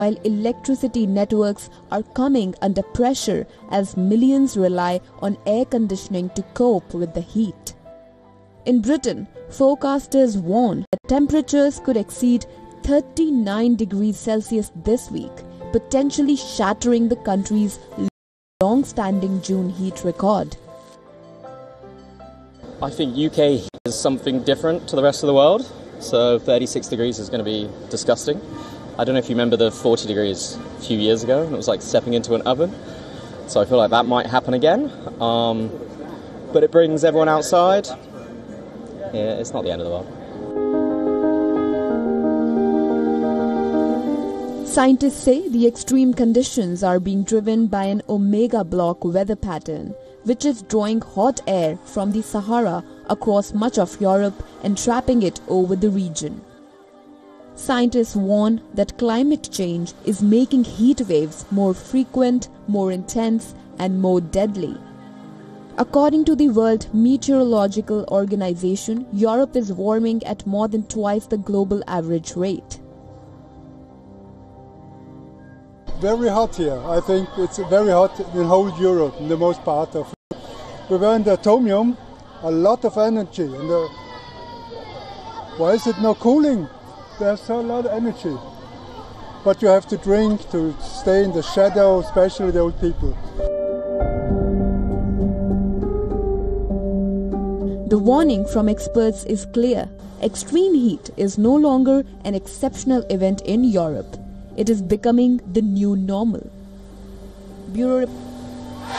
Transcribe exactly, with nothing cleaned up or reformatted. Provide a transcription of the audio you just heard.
while electricity networks are coming under pressure as millions rely on air conditioning to cope with the heat. In Britain, forecasters warn that temperatures could exceed thirty-nine degrees Celsius this week, potentially shattering the country's long-standing June heat record. I think U K is something different to the rest of the world, so thirty-six degrees is going to be disgusting. I don't know if you remember the forty degrees a few years ago, and it was like stepping into an oven, so I feel like that might happen again, um, but it brings everyone outside. Yeah, it's not the end of the world. Scientists say the extreme conditions are being driven by an omega block weather pattern, which is drawing hot air from the Sahara across much of Europe and trapping it over the region. Scientists warn that climate change is making heat waves more frequent, more intense, and more deadly. According to the World Meteorological Organization, Europe is warming at more than twice the global average rate. Very hot here. I think it's very hot in whole Europe, in the most part of it. We were in the atomium, a lot of energy. And the, why is it not cooling? There's so a lot of energy. But you have to drink to stay in the shadow, especially the old people. The warning from experts is clear. Extreme heat is no longer an exceptional event in Europe. It is becoming the new normal. Bureau